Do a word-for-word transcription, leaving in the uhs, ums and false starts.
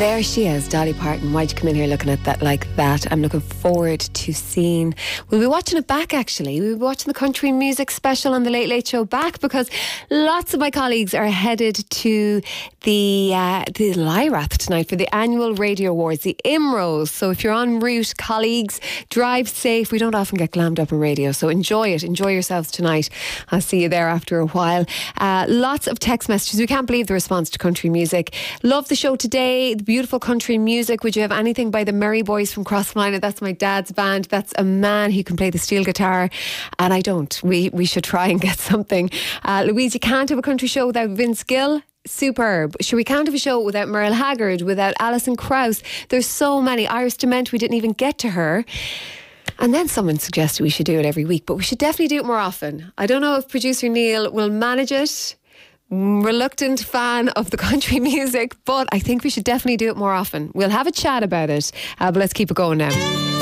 There she is, Dolly Parton. Why'd you come in here looking at that like that? I'm looking forward to seeing. We'll be watching it back actually. We'll be watching the country music special on the Late Late Show back because lots of my colleagues are headed to the uh, the Lyrath tonight for the annual Radio Awards, the I M R O S. So if you're en route, colleagues, drive safe. We don't often get glammed up on radio, so enjoy it. Enjoy yourselves tonight. I'll see you there after a while. Uh, lots of text messages. We can't believe the response to country music. Love the show today. The beautiful country music. Would you have anything by the Merry Boys from Crossmolina? That's my dad's band. That's a man who can play the steel guitar, and I don't. We we should try and get something. Uh, Louise, you can't have a country show without Vince Gill. Superb. Sure, we can't have a show without Merle Haggard, without Alison Krauss. There's so many. Iris Dement, we didn't even get to her. And then someone suggested we should do it every week, but we should definitely do it more often. I don't know if producer Neil will manage it. Reluctant fan of the country music, but I think we should definitely do it more often. We'll have a chat about it, uh, but let's keep it going now.